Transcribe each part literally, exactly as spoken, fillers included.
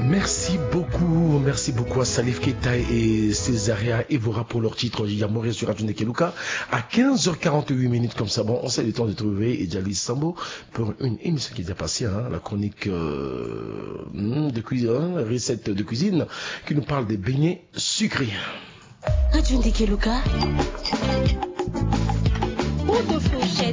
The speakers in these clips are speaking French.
Merci beaucoup, merci beaucoup à Salif Keita et Césaria Evora pour leur titre Yamoré sur Radio Nekeluka. À quinze heures quarante-huit minutes comme ça, bon, on sait le temps de trouver Edjali Sambo pour une émission qui est déjà passée, hein, la chronique euh, de cuisine, recette de cuisine, qui nous parle des beignets sucrés. Radio Nekeluka. Ou de fourchette.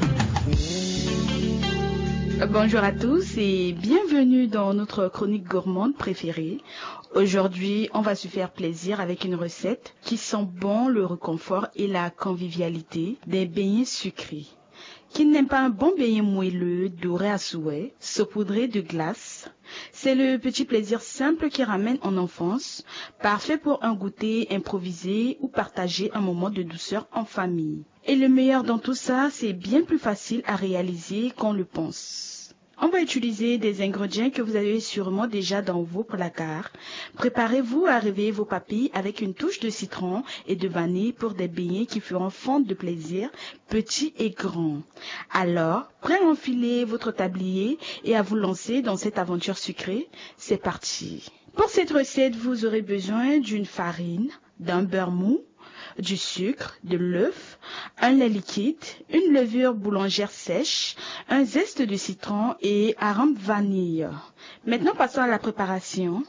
Bonjour à tous et bienvenue dans notre chronique gourmande préférée. Aujourd'hui, on va se faire plaisir avec une recette qui sent bon le réconfort et la convivialité des beignets sucrés. Qui n'aime pas un bon beignet moelleux, doré à souhait, saupoudré de glace? C'est le petit plaisir simple qui ramène en enfance, parfait pour un goûter improvisé ou partager un moment de douceur en famille. Et le meilleur dans tout ça, c'est bien plus facile à réaliser qu'on le pense. On va utiliser des ingrédients que vous avez sûrement déjà dans vos placards. Préparez-vous à réveiller vos papilles avec une touche de citron et de vanille pour des beignets qui feront fondre de plaisir, petits et grands. Alors, prêt à enfiler votre tablier et à vous lancer dans cette aventure sucrée? C'est parti. Pour cette recette, vous aurez besoin d'une farine, d'un beurre mou, du sucre, de l'œuf, un lait liquide, une levure boulangère sèche, un zeste de citron et arôme vanille. Maintenant, passons à la préparation.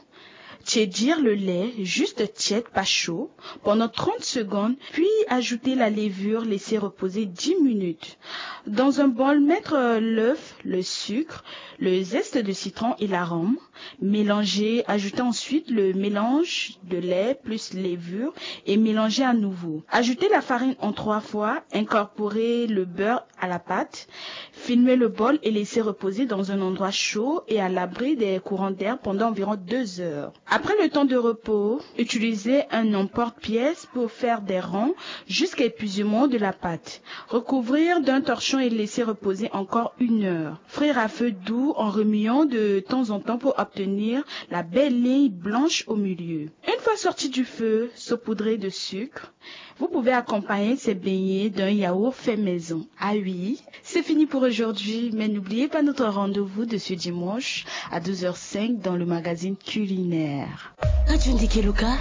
Tiédir le lait, juste tiède, pas chaud, pendant trente secondes, puis ajouter la levure, laisser reposer dix minutes. Dans un bol, mettre l'œuf, le sucre, le zeste de citron et l'arôme. Mélanger, ajouter ensuite le mélange de lait plus levure et mélanger à nouveau. Ajouter la farine en trois fois, incorporer le beurre à la pâte, filmer le bol et laisser reposer dans un endroit chaud et à l'abri des courants d'air pendant environ deux heures. Après le temps de repos, utilisez un emporte-pièce pour faire des ronds jusqu'à épuisement de la pâte. Recouvrir d'un torchon et laisser reposer encore une heure. Frire à feu doux en remuant de temps en temps pour obtenir la belle ligne blanche au milieu. Une fois sorti du feu, saupoudrez de sucre. Vous pouvez accompagner ces beignets d'un yaourt fait maison. Ah oui, c'est fini pour aujourd'hui, mais n'oubliez pas notre rendez-vous de ce dimanche à douze heures cinq dans le magazine culinaire. Radio Nekeluka.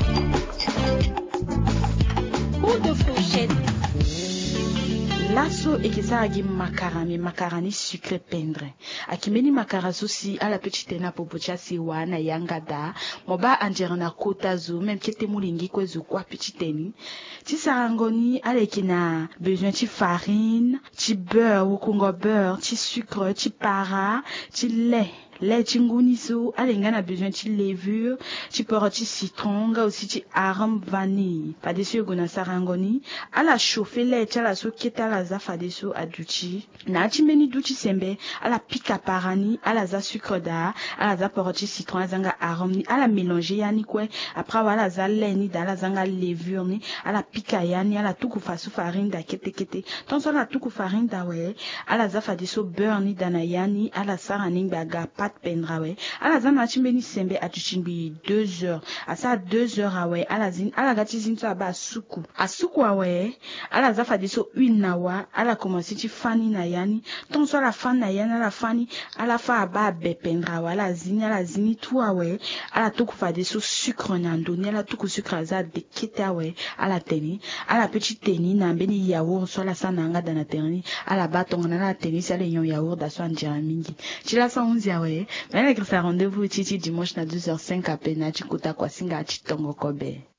Ou de fourchette. Lasso ekisaragi macaroni macaroni sucré pendre akimeni makaraso si ala petite na popocha si wana yangada moba anjerana kota zo même kete mulingi kwezo kwa petite ni ti sarangoni ala kina besoin ti farine ti beurre ou kongo beurre ti sucre ti para ti lait lait chinguniso alenga na besoin ti levure ti poro ti citron nga aussi ti arôme vanille padesu gona sarangoni ala chauffer lait ala so keta ala za fadesu aduchi na ti meni duchi sembe ala pika parani ala za sucre da ala za poro ti citron azanga arôme ni ala mélanger yani kwe après ala za lait ni da ala zanga levure ni ala pika yani ala tuku fasu farine da kete kete ton so ala tuku farine da we ala za fadesu beurre ni da na yani ala sarani baga pendrawe ala zana chimbeni sembe atuchimbi deux heures asa deux heures awe ala zin ala gati zin so aba suku asuku awe ala za fadiso huile nawa ala commencer ti fani na yani ton so la fan na yani ala fani ala fa aba be pendrawe ala zini ala zini tu awe ala tuku fadiso sucre na ndoni ala tuku sucre za de kete awe ala teni ala petit teni na mbeni yaourt so la sananga dana teni ala batonga na la teni sa le yon yaourt da so anjira mingi chila sa onze awe mais avec ça rendez-vous titi dimanche à douze heures cinq à peine à Chikuta Kwasinga à Chitongo Kobe.